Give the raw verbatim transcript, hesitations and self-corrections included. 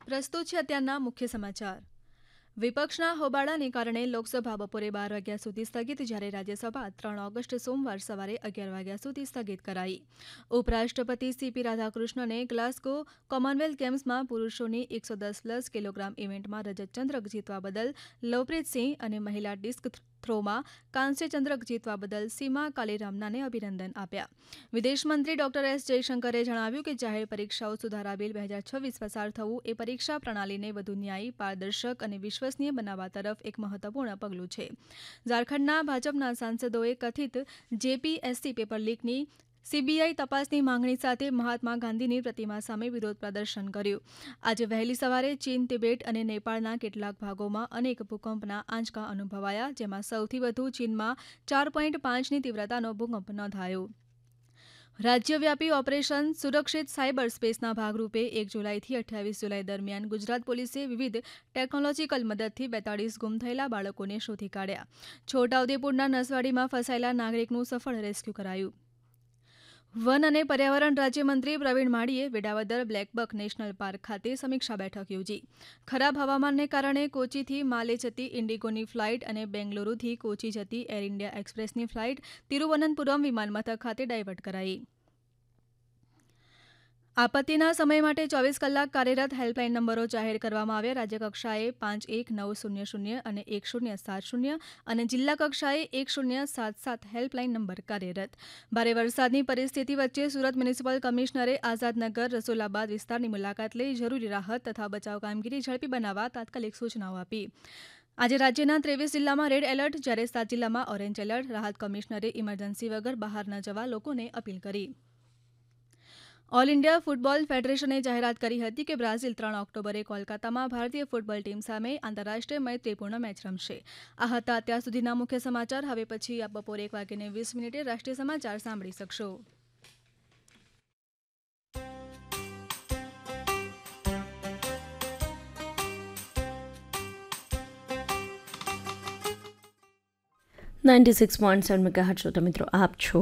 પ્રસ્તુત છે અત્યારના મુખ્ય સમાચાર. વિપક્ષના હોબાળાને કારણે લોકસભા બપોરે બાર વાગ્યા સુધી સ્થગિત, જ્યારે રાજ્યસભા ત્રણ ઓગસ્ટ સોમવાર સવારે અગિયાર વાગ્યા સુધી સ્થગિત કરાઈ. ઉપરાષ્ટ્રપતિ સીપી રાધાકૃષ્ણને ગ્લાસ્ગો કોમનવેલ્થ ગેમ્સમાં પુરુષોની એકસો દસ પ્લસ કિલોગ્રામ ઇવેન્ટમાં રજત ચંદ્રક જીતવા બદલ લવપ્રીતસિંહ અને મહિલા ડિસ્ક થ્રોમાં કાંસ્ય ચંદ્રક જીતવા બદલ સીમા કાલીરામનાને અભિનંદન આપ્યા. વિદેશમંત્રી ડોક્ટર એસ જયશંકરે જણાવ્યું કે જાહેર પરીક્ષાઓ સુધારા બિલ બે હજાર છવ્વીસ પસાર થવું એ પરીક્ષા પ્રણાલીને વધુ ન્યાયી, પારદર્શક અને વિશ્વસનીય બનાવવા તરફ એક મહત્વપૂર્ણ પગલું છે. ઝારખંડના ભાજપના સાંસદોએ કથિત જેપીએસસી પેપર લીકની સીબીઆઈ તપાસની માંગણી સાથે મહાત્મા ગાંધીની પ્રતિમા સામે વિરોધ પ્રદર્શન કર્યું. આજે વહેલી સવારે ચીન, તિબેટ અને નેપાળના કેટલાક ભાગોમાં અનેક ભૂકંપના આંચકા અનુભવાયા, જેમાં સૌથી વધુ ચીનમાં ચાર પોઈન્ટ પાંચની તીવ્રતાનો ભૂકંપ નોંધાયો. રાજ્યવ્યાપી ઓપરેશન સુરક્ષિત સાયબર સ્પેસના ભાગરૂપે એક જુલાઈથી અઠ્યાવીસ જુલાઈ દરમિયાન ગુજરાત પોલીસે વિવિધ ટેકનોલોજીકલ મદદથી બેતાળીસ ગુમ થયેલા બાળકોને શોધી કાઢ્યા. છોટાઉદેપુરના નસવાડીમાં ફસાયેલા નાગરિકનું સફળ રેસ્ક્યુ કરાયું. વન અને પર્યાવરણ રાજ્યમંત્રી પ્રવીણ માળીએ વેડાવદર બ્લેકબક નેશનલ પાર્ક ખાતે સમીક્ષા બેઠક યોજી. ખરાબ હવામાનને કારણે કોચીથી માલે જતી ઇન્ડિગોની ફ્લાઇટ અને બેંગલુરુથી કોચી જતી એર ઇન્ડિયા એક્સપ્રેસની ફ્લાઇટ તિરુવનંતપુરમ વિમાનમથક ખાતે ડાયવર્ટ કરાઈ. આપત્તિના સમય માટે ચોવીસ કલાક કાર્યરત હેલ્પલાઇન નંબરો જાહેર કરવામાં આવ્યા. રાજ્યકક્ષાએ પાંચ એક નવ શૂન્ય શૂન્ય અને એક શૂન્ય સાત શૂન્ય અને જિલ્લા કક્ષાએ એક શૂન્ય સાત સાત હેલ્પલાઇન નંબર કાર્યરત. ભારે વરસાદની પરિસ્થિતિ વચ્ચે સુરત મ્યુનિસિપલ કમિશનરે આઝાદનગર, રસુલાબાદ વિસ્તારની મુલાકાત લઈ જરૂરી રાહત તથા બચાવ કામગીરી ઝડપી બનાવવા તાત્કાલિક સૂચનાઓ આપી. આજે રાજ્યના ત્રેવીસ જિલ્લામાં રેડ એલર્ટ, જ્યારે સાત જિલ્લામાં ઓરેન્જ એલર્ટ. રાહત કમિશનરે ઇમરજન્સી વગર બહાર ન જવા લોકોને અપીલ કરી. ઓલ ઇન્ડિયા ફૂટબોલ ફેડરેશને જાહેરાત કરી હતી કે બ્રાઝિલ ત્રણ ઓક્ટોબરે કોલકાતામાં ભારતીય ફૂટબોલ ટીમ સામે આંતરરાષ્ટ્રીય મૈત્રીપૂર્ણ મેચ રમશે. આ હતા અત્યાર સુધીના મુખ્ય સમાચાર. હવે પછી આપ બપોરે એક વાગ્યે વીસ મિનિટે રાષ્ટ્રીય સમાચાર સાંભળી શકશો. Ninety six point seven megahertz શ્રોતા મિત્રો, આપ છો